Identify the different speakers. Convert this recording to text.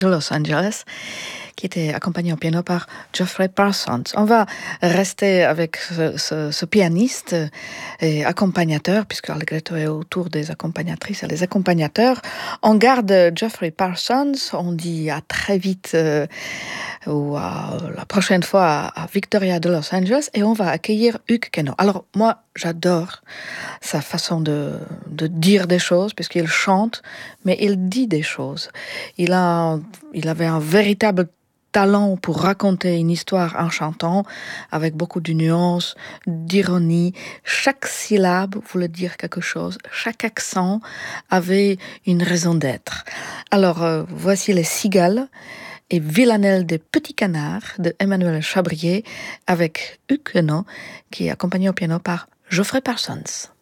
Speaker 1: de Los Angeles, qui était accompagné au piano par Geoffrey Parsons. On va rester avec ce pianiste et accompagnateur, puisque Allegretto est autour des accompagnatrices et des accompagnateurs. On garde Geoffrey Parsons, on dit à très vite ou la prochaine fois à Victoria de Los Angeles, et on va accueillir Hugues Queneau. Alors moi, j'adore sa façon de dire des choses, puisqu'il chante, mais il dit des choses. Il avait un véritable talent pour raconter une histoire en chantant, avec beaucoup de nuances, d'ironie. Chaque syllabe voulait dire quelque chose, chaque accent avait une raison d'être. Alors, voici les cigales et Villanelle des petits canards de Emmanuel Chabrier avec Hugues Queneau, qui est accompagné au piano par Geoffrey Parsons.